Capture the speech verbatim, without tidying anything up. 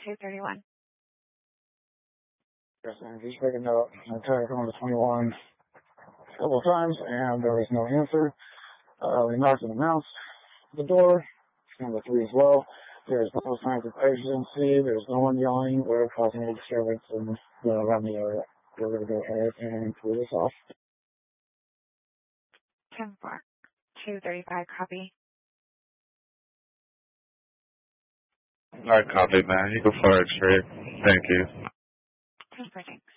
two thirty-one. Yes, and just picking up an attack on the twenty-one a couple of times, and there was no answer. Uh, we knocked on the mouse, the door, number three as well. There's no signs of urgency. There's no one yelling or causing any disturbance in the around the area. We're going to go ahead and pull this off. ten four, two thirty-five, copy. I copy, man. You can fire it straight. Thank you. ten four,